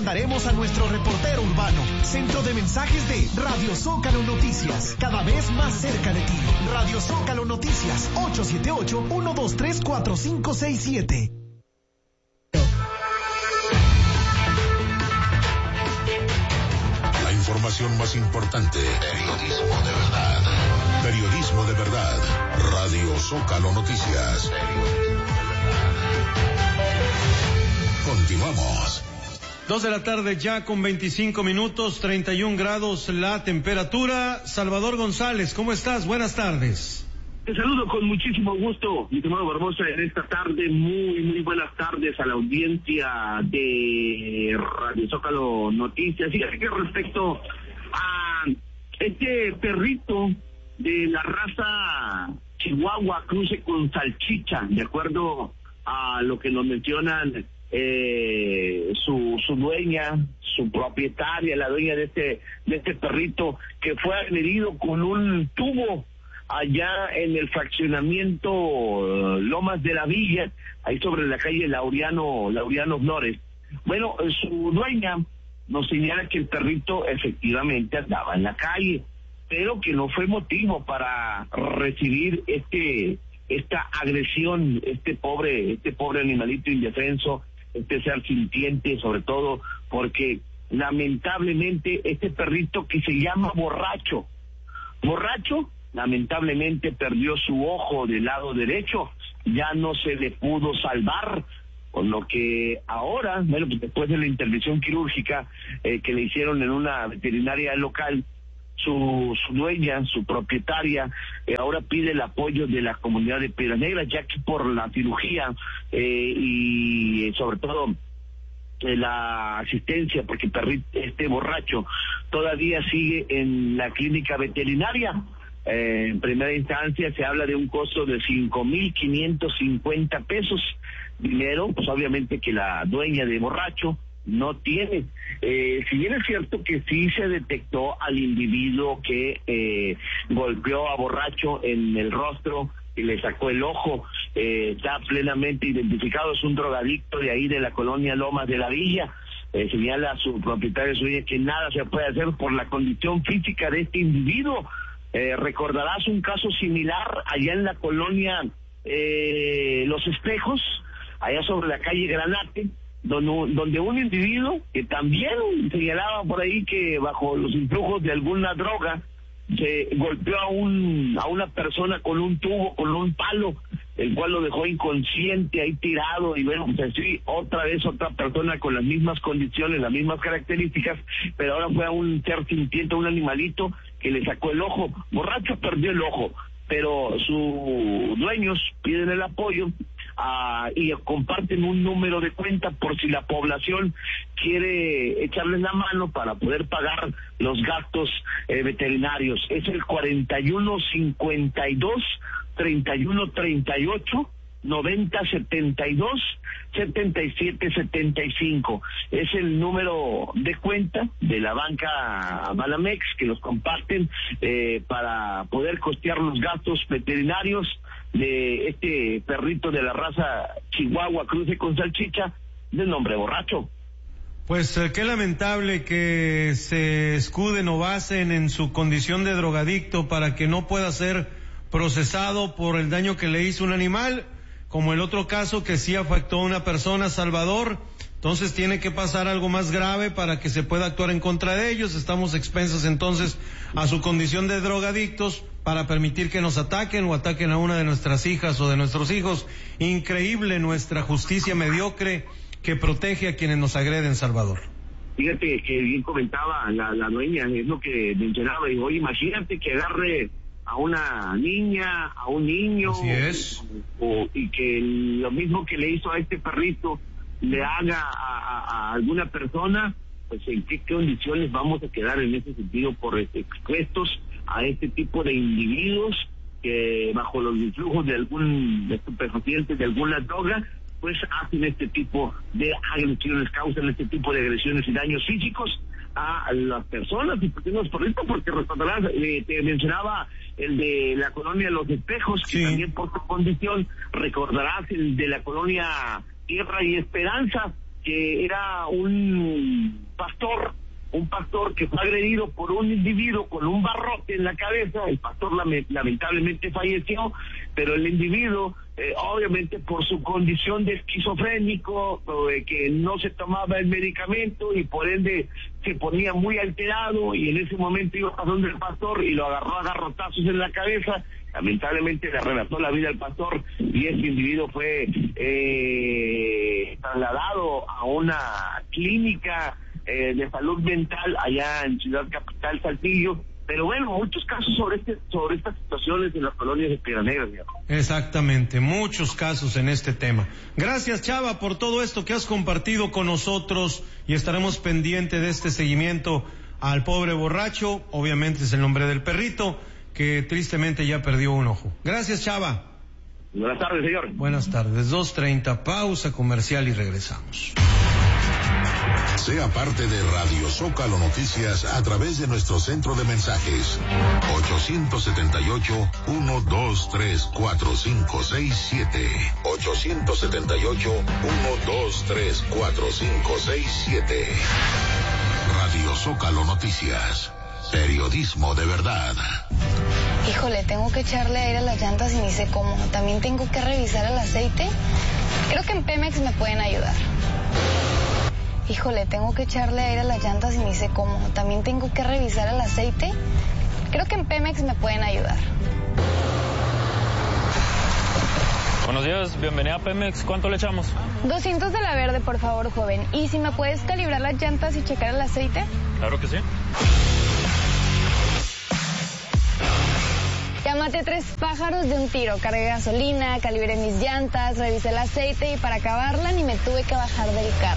mandaremos a nuestro reportero urbano. Centro de mensajes de Radio Zócalo Noticias, cada vez más cerca de ti. Radio Zócalo Noticias, 878-123-4567. La información más importante. Periodismo de verdad. Periodismo de verdad. Radio Zócalo Noticias. Continuamos. 2 de la tarde ya con 25 minutos, 31 grados la temperatura. Salvador González, ¿cómo estás? Buenas tardes. Te saludo con muchísimo gusto, mi estimado Barbosa, en esta tarde. Muy buenas tardes a la audiencia de Radio Zócalo Noticias. Y que respecto a este perrito de la raza Chihuahua cruce con salchicha, de acuerdo a lo que nos mencionan su dueña, su propietaria, la dueña de este perrito, que fue agredido con un tubo allá en el fraccionamiento Lomas de la Villa, ahí sobre la calle Laureano Flores. Bueno, su dueña nos señala que el perrito efectivamente andaba en la calle, pero que no fue motivo para recibir esta agresión, este pobre animalito indefenso, este ser sintiente, sobre todo porque lamentablemente este perrito, que se llama Borracho, lamentablemente perdió su ojo del lado derecho, ya no se le pudo salvar, por lo que ahora, bueno, pues después de la intervención quirúrgica que le hicieron en una veterinaria local, su dueña, su propietaria, ahora pide el apoyo de la comunidad de Piedras Negras, ya que por la cirugía y sobre todo la asistencia, porque este Borracho todavía sigue en la clínica veterinaria. En primera instancia se habla de un costo de 5,550 pesos, dinero pues obviamente que la dueña de Borracho no tiene. Si bien es cierto que sí se detectó al individuo que golpeó a Borracho en el rostro y le sacó el ojo, está plenamente identificado, es un drogadicto de ahí de la colonia Lomas de la Villa. Señala a su propietario, que nada se puede hacer por la condición física de este individuo. Recordarás un caso similar allá en la colonia Los Espejos, allá sobre la calle Granate, donde un individuo que también señalaba por ahí que bajo los influjos de alguna droga se golpeó a una persona con un tubo, con un palo, el cual lo dejó inconsciente ahí tirado. Y bueno, pues sí, otra vez otra persona con las mismas condiciones, las mismas características, pero ahora fue a un ser sintiente, un animalito que le sacó el ojo. Borracho perdió el ojo, pero sus dueños piden el apoyo y comparten un número de cuenta por si la población quiere echarles la mano para poder pagar los gastos veterinarios. Es el 4152-3138 9072-7775. Es el número de cuenta de la banca Banamex, que los comparten para poder costear los gastos veterinarios de este perrito de la raza Chihuahua cruce con salchicha, de nombre Borracho. Pues qué lamentable que se escuden o basen en su condición de drogadicto para que no pueda ser procesado por el daño que le hizo un animal, como el otro caso que sí afectó a una persona, Salvador. Entonces tiene que pasar algo más grave para que se pueda actuar en contra de ellos. Estamos expensas entonces a su condición de drogadictos para permitir que nos ataquen o ataquen a una de nuestras hijas o de nuestros hijos. Increíble nuestra justicia mediocre que protege a quienes nos agreden, Salvador. Fíjate que bien comentaba la dueña, es lo que mencionaba, y oye, imagínate que agarre a una niña, a un niño, así es, y que lo mismo que le hizo a este perrito le haga a alguna persona, pues en qué condiciones vamos a quedar en ese sentido por expuestos a este tipo de individuos que bajo los influjos de algún estupefaciente, de alguna droga, pues hacen este tipo de agresiones, causan este tipo de agresiones y daños físicos a las personas y pequeños perritos, porque recordarás, te mencionaba el de la colonia Los Espejos, que sí, también por su condición, recordarás el de la colonia Tierra y Esperanza, que era un pastor que fue agredido por un individuo con un barrote en la cabeza. El pastor lamentablemente falleció, pero el individuo, obviamente por su condición de esquizofrénico, que no se tomaba el medicamento y por ende se ponía muy alterado, y en ese momento iba pasando el pastor y lo agarró a garrotazos en la cabeza. Lamentablemente le arrebató la vida al pastor y este individuo fue trasladado a una clínica de salud mental allá en Ciudad Capital, Saltillo. Pero bueno, muchos casos sobre estas situaciones en las colonias de Piedras Negras. Exactamente, muchos casos en este tema. Gracias, Chava, por todo esto que has compartido con nosotros, y estaremos pendientes de este seguimiento al pobre borracho. Obviamente es el nombre del perrito, que tristemente ya perdió un ojo. Gracias, Chava. Buenas tardes, señor. Buenas tardes. 2:30, pausa comercial y regresamos. Sea parte de Radio Zócalo Noticias a través de nuestro centro de mensajes 878-123-4567 878-123-4567. Radio Zócalo Noticias, periodismo de verdad. Híjole, tengo que echarle aire a las llantas y ni sé cómo. También tengo que revisar el aceite. Creo que en Pemex me pueden ayudar. Híjole, tengo que echarle aire a las llantas y ni sé cómo. También tengo que revisar el aceite. Creo que en Pemex me pueden ayudar. Buenos días, bienvenida a Pemex. ¿Cuánto le echamos? 200 de la verde, por favor, joven. ¿Y si me puedes calibrar las llantas y checar el aceite? Claro que sí. Ya maté 3 pájaros de un tiro. Cargué gasolina, calibré mis llantas, revisé el aceite y para acabarla ni me tuve que bajar del carro.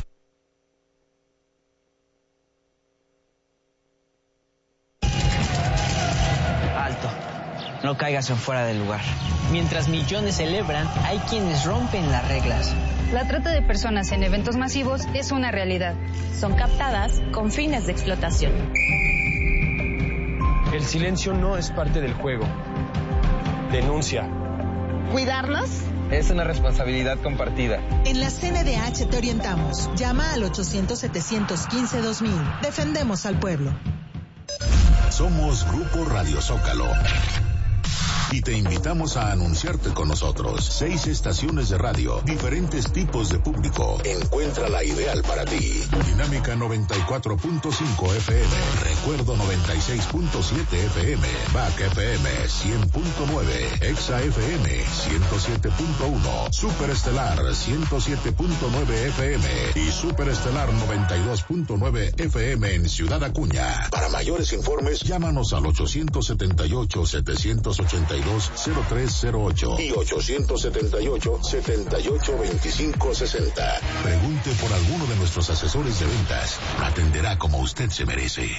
Alto. No caigas en fuera del lugar. Mientras millones celebran, hay quienes rompen las reglas. La trata de personas en eventos masivos es una realidad. Son captadas con fines de explotación. El silencio no es parte del juego. Denuncia. ¿Cuidarnos? Es una responsabilidad compartida. En la CNDH te orientamos. Llama al 800-715-2000. Defendemos al pueblo. Somos Grupo Radio Zócalo y te invitamos a anunciarte con nosotros. 6 estaciones de radio, diferentes tipos de público. Encuentra la ideal para ti. Dinámica 94.5 FM, Recuerdo 96.7 FM, BAC FM 100.9, Exa FM 107.1, Superestelar 107.9 FM y Superestelar 92.9 FM en Ciudad Acuña. Para mayores informes, llámanos al 878-782-0308 y 878-782560. Pregunte por alguno de nuestros asesores de ventas. Atenderá como usted se merece.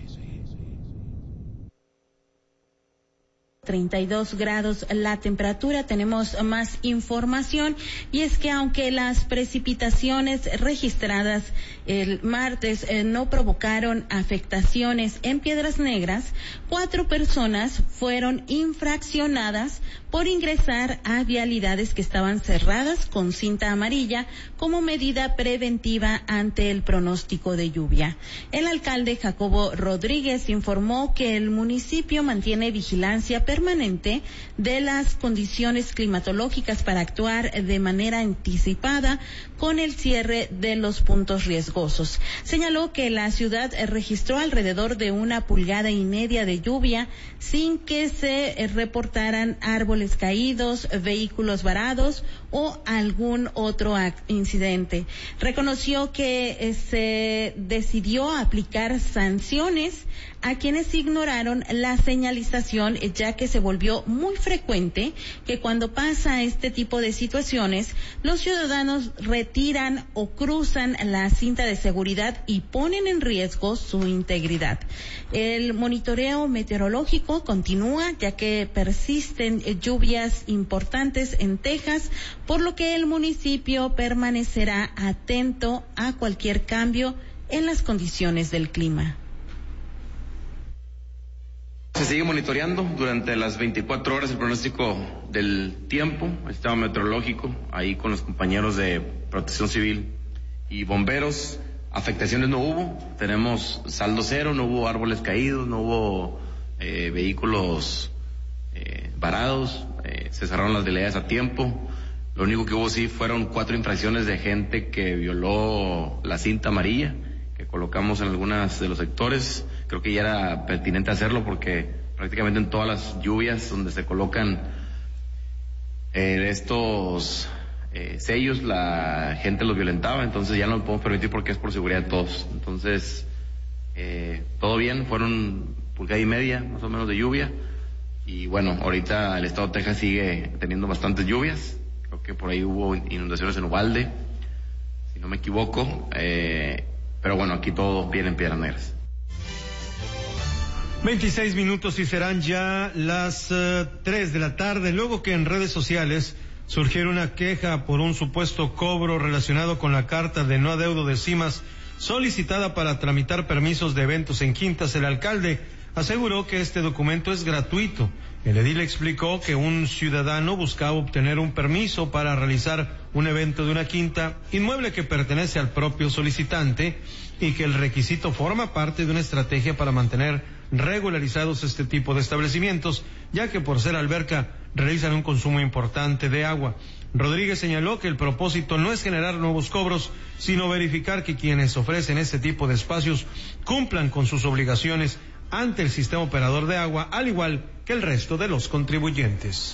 32 grados la temperatura. Tenemos más información, y es que aunque las precipitaciones registradas el martes no provocaron afectaciones en Piedras Negras, 4 personas fueron infraccionadas por ingresar a vialidades que estaban cerradas con cinta amarilla como medida preventiva ante el pronóstico de lluvia. El alcalde Jacobo Rodríguez informó que el municipio mantiene vigilancia permanente de las condiciones climatológicas para actuar de manera anticipada con el cierre de los puntos riesgosos. Señaló que la ciudad registró alrededor de 1,5 pulgadas de lluvia sin que se reportaran árboles caídos, vehículos varados o algún otro incidente. Reconoció que se decidió aplicar sanciones a quienes ignoraron la señalización, ya que se volvió muy frecuente que cuando pasa este tipo de situaciones, los ciudadanos retiran o cruzan la cinta de seguridad y ponen en riesgo su integridad. El monitoreo meteorológico continúa, ya que persisten lluvias importantes en Texas, por lo que el municipio permanecerá atento a cualquier cambio en las condiciones del clima. Se sigue monitoreando durante las 24 horas el pronóstico del tiempo, el sistema meteorológico, ahí con los compañeros de Protección Civil y bomberos. afectaciones no hubo, tenemos saldo cero, no hubo árboles caídos, no hubo vehículos varados, se cerraron las vialidades a tiempo. Lo único que hubo sí fueron 4 infracciones de gente que violó la cinta amarilla que colocamos en algunos de los sectores. Creo que ya era pertinente hacerlo porque prácticamente en todas las lluvias donde se colocan estos sellos la gente los violentaba, entonces ya no lo podemos permitir porque es por seguridad de todos. Entonces todo bien, fueron 1.5 pulgadas más o menos de lluvia y bueno, ahorita el estado de Texas sigue teniendo bastantes lluvias. Creo que por ahí hubo inundaciones en Uvalde, si no me equivoco, pero bueno, aquí todo viene en Piedras Negras. 26 minutos y serán ya las 3 de la tarde, luego que en redes sociales surgiera una queja por un supuesto cobro relacionado con la carta de no adeudo de CIMAS solicitada para tramitar permisos de eventos en Quintas. El alcalde aseguró que este documento es gratuito. El edil explicó que un ciudadano buscaba obtener un permiso para realizar un evento de una quinta, inmueble que pertenece al propio solicitante, y que el requisito forma parte de una estrategia para mantener regularizados este tipo de establecimientos, ya que por ser alberca realizan un consumo importante de agua. Rodríguez señaló que el propósito no es generar nuevos cobros, sino verificar que quienes ofrecen este tipo de espacios cumplan con sus obligaciones ante el sistema operador de agua, al igual que el resto de los contribuyentes.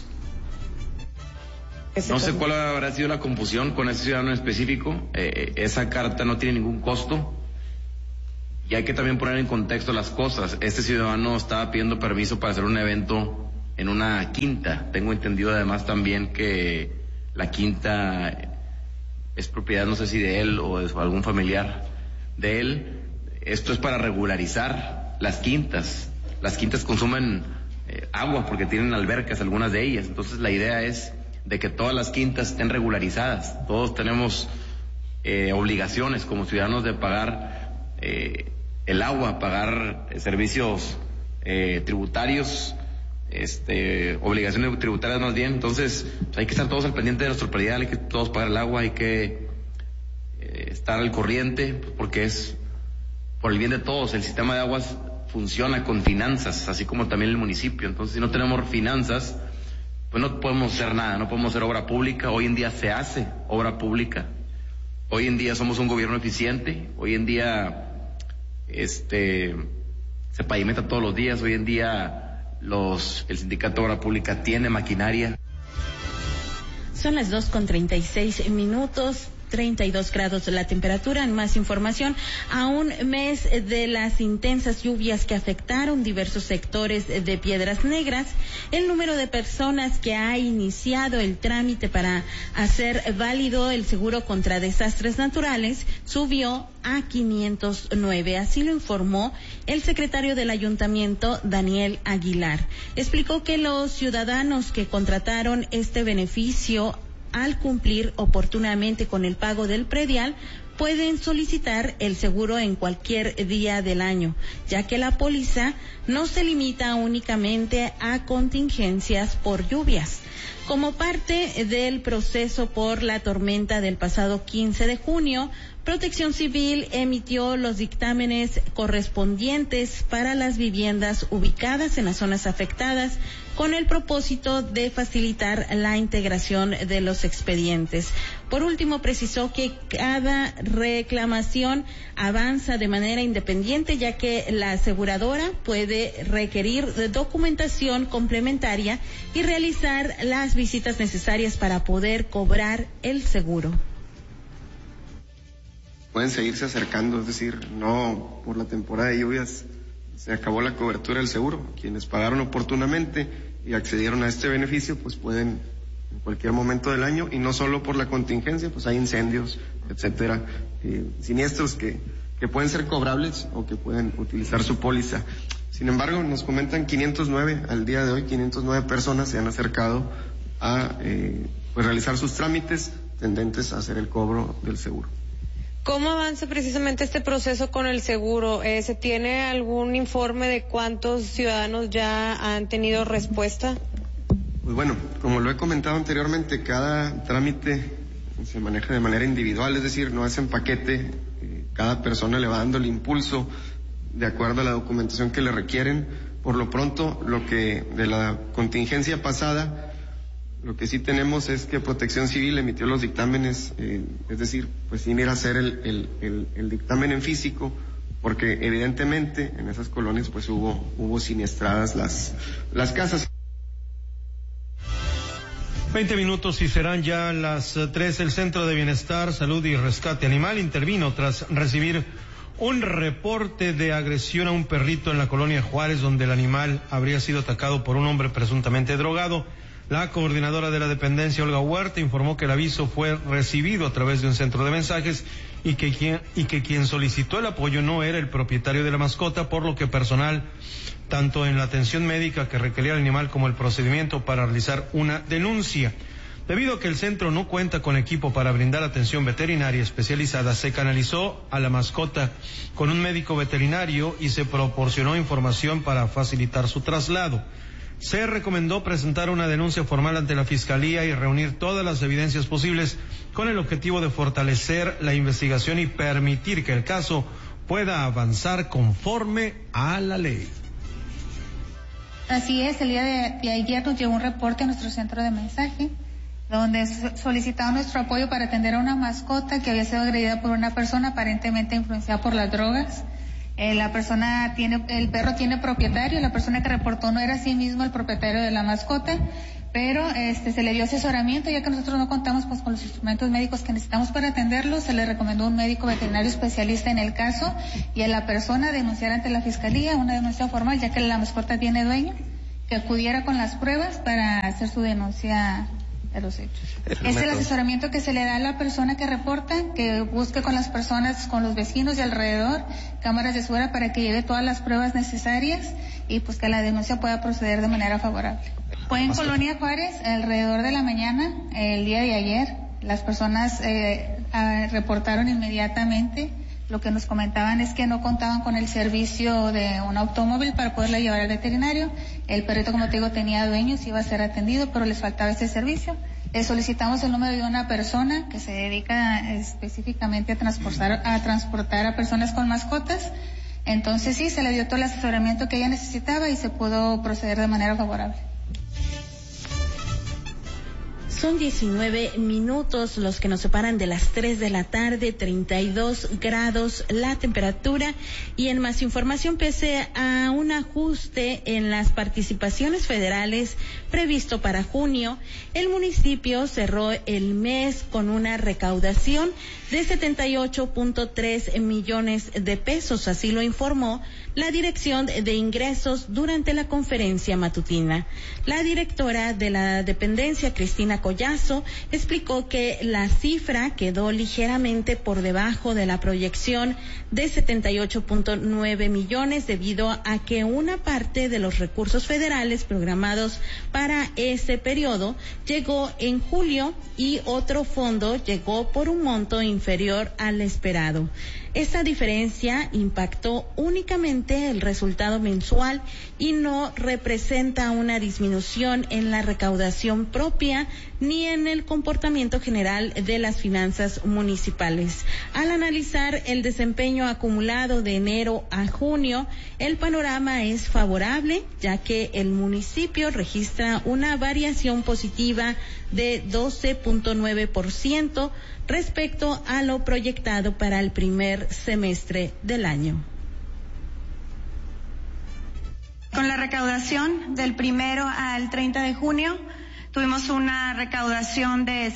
No sé cuál habrá sido la confusión con ese ciudadano en específico. Esa carta no tiene ningún costo. Y hay que también poner en contexto las cosas. Este ciudadano estaba pidiendo permiso para hacer un evento en una quinta. Tengo entendido además también que la quinta es propiedad, no sé si de él o de algún familiar de él. Esto es para regularizar las quintas. Las quintas consumen agua porque tienen albercas, algunas de ellas. Entonces la idea es de que todas las quintas estén regularizadas. Todos tenemos obligaciones como ciudadanos de pagar el agua, pagar servicios tributarios, obligaciones tributarias más bien. Entonces pues hay que estar todos al pendiente de nuestro predial, hay que todos pagar el agua, hay que estar al corriente, pues, porque es por el bien de todos. El sistema de aguas funciona con finanzas, así como también el municipio. Entonces si no tenemos finanzas, pues no podemos hacer nada, no podemos hacer obra pública. Hoy en día se hace obra pública, hoy en día somos un gobierno eficiente, hoy en día se pavimenta todos los días, hoy en día el sindicato de obra pública tiene maquinaria. Son las 2:36, 32 grados la temperatura. En más información, a un mes de las intensas lluvias que afectaron diversos sectores de Piedras Negras, el número de personas que ha iniciado el trámite para hacer válido el seguro contra desastres naturales subió a 509. Así lo informó el secretario del ayuntamiento, Daniel Aguilar. Explicó que los ciudadanos que contrataron este beneficio al cumplir oportunamente con el pago del predial pueden solicitar el seguro en cualquier día del año, ya que la póliza no se limita únicamente a contingencias por lluvias. Como parte del proceso por la tormenta del pasado 15 de junio, Protección Civil emitió los dictámenes correspondientes para las viviendas ubicadas en las zonas afectadas con el propósito de facilitar la integración de los expedientes. Por último, precisó que cada reclamación avanza de manera independiente, ya que la aseguradora puede requerir de documentación complementaria y realizar las visitas necesarias para poder cobrar el seguro. Pueden seguirse acercando, es decir, no por la temporada de lluvias se acabó la cobertura del seguro. Quienes pagaron oportunamente y accedieron a este beneficio, pues pueden en cualquier momento del año, y no solo por la contingencia, pues hay incendios, etcétera, siniestros que pueden ser cobrables o que pueden utilizar su póliza. Sin embargo, nos comentan 509, al día de hoy 509 personas se han acercado a pues realizar sus trámites tendentes a hacer el cobro del seguro. ¿Cómo avanza precisamente este proceso con el seguro? ¿Se tiene algún informe de cuántos ciudadanos ya han tenido respuesta? Pues bueno, como lo he comentado anteriormente, cada trámite se maneja de manera individual, es decir, no es en paquete cada persona le va dando el impulso de acuerdo a la documentación que le requieren. Por lo pronto, lo que de la contingencia pasada, lo que sí tenemos es que Protección Civil emitió los dictámenes, es decir, pues sin ir a hacer el dictamen en físico, porque evidentemente en esas colonias pues hubo siniestradas las casas. 20 minutos y serán ya las 3. El Centro de Bienestar, Salud y Rescate Animal intervino tras recibir un reporte de agresión a un perrito en la colonia Juárez, donde el animal habría sido atacado por un hombre presuntamente drogado. La coordinadora de la dependencia, Olga Huerta, informó que el aviso fue recibido a través de un centro de mensajes y que quien solicitó el apoyo no era el propietario de la mascota, por lo que personal, tanto en la atención médica que requería el animal como el procedimiento para realizar una denuncia. Debido a que el centro no cuenta con equipo para brindar atención veterinaria especializada, se canalizó a la mascota con un médico veterinario y se proporcionó información para facilitar su traslado. Se recomendó presentar una denuncia formal ante la Fiscalía y reunir todas las evidencias posibles con el objetivo de fortalecer la investigación y permitir que el caso pueda avanzar conforme a la ley. Así es, el día de ayer nos llegó un reporte a nuestro centro de mensaje donde solicitaba nuestro apoyo para atender a una mascota que había sido agredida por una persona aparentemente influenciada por las drogas. El perro tiene propietario, la persona que reportó no era a sí mismo el propietario de la mascota, pero se le dio asesoramiento, ya que nosotros no contamos pues con los instrumentos médicos que necesitamos para atenderlo. Se le recomendó un médico veterinario especialista en el caso y a la persona denunciar ante la Fiscalía una denuncia formal, ya que la mascota tiene dueño, que acudiera con las pruebas para hacer su denuncia de los hechos. Es el asesoramiento que se le da a la persona que reporta, que busque con las personas, con los vecinos de alrededor, cámaras de seguridad para que lleve todas las pruebas necesarias y pues que la denuncia pueda proceder de manera favorable. Fue en Colonia Juárez alrededor de la mañana, el día de ayer. Las personas reportaron inmediatamente. Lo que nos comentaban es que no contaban con el servicio de un automóvil para poderla llevar al veterinario. El perrito, como te digo, tenía dueños, iba a ser atendido, pero les faltaba ese servicio. Solicitamos el número de una persona que se dedica específicamente a transportar a personas con mascotas. Entonces sí, se le dio todo el asesoramiento que ella necesitaba y se pudo proceder de manera favorable. Son 19 minutos los que nos separan de las 3 de la tarde, 32 grados la temperatura. Y en más información, pese a un ajuste en las participaciones federales previsto para junio, el municipio cerró el mes con una recaudación de 78.3 millones de pesos, así lo informó la Dirección de Ingresos durante la conferencia matutina. La directora de la dependencia, Cristina Collazo, explicó que la cifra quedó ligeramente por debajo de la proyección de 78.9 millones debido a que una parte de los recursos federales programados para ese periodo llegó en julio y otro fondo llegó por un monto inferior al esperado. Esta diferencia impactó únicamente el resultado mensual y no representa una disminución en la recaudación propia ni en el comportamiento general de las finanzas municipales. Al analizar el desempeño acumulado de enero a junio, el panorama es favorable, ya que el municipio registra una variación positiva de 12.9% respecto a lo proyectado para el primer semestre del año. Con la recaudación del 1 al 30 de junio, tuvimos una recaudación de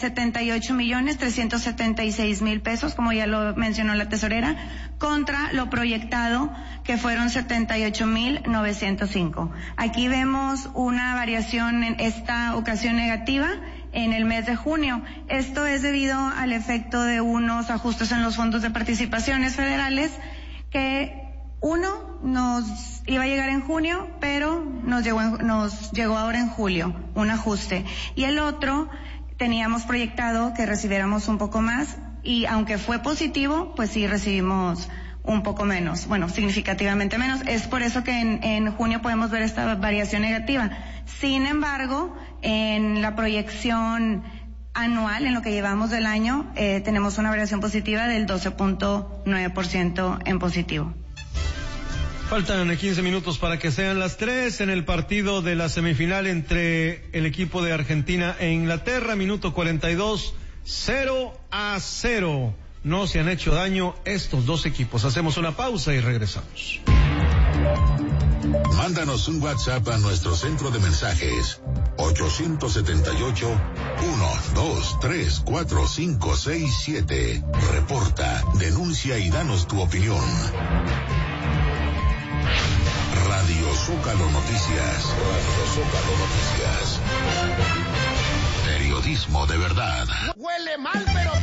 78.376.000 pesos, como ya lo mencionó la tesorera, contra lo proyectado, que fueron 78.905. Aquí vemos una variación en esta ocasión negativa en el mes de junio. Esto es debido al efecto de unos ajustes en los fondos de participaciones federales que uno nos iba a llegar en junio, pero nos llegó ahora en julio, un ajuste. Y el otro teníamos proyectado que recibiéramos un poco más y aunque fue positivo, pues sí recibimos un poco menos, bueno, significativamente menos. Es por eso que en junio podemos ver esta variación negativa. Sin embargo, en la proyección anual, en lo que llevamos del año, tenemos una variación positiva del 12.9% en positivo. Faltan 15 minutos para que sean las 3 en el partido de la semifinal entre el equipo de Argentina e Inglaterra. Minuto 42, 0-0. No se han hecho daño estos dos equipos. Hacemos una pausa y regresamos. Mándanos un WhatsApp a nuestro centro de mensajes 878-123-4567. Reporta, denuncia y danos tu opinión. Radio Zócalo Noticias. Radio Zócalo Noticias. Periodismo de verdad. Huele mal, pero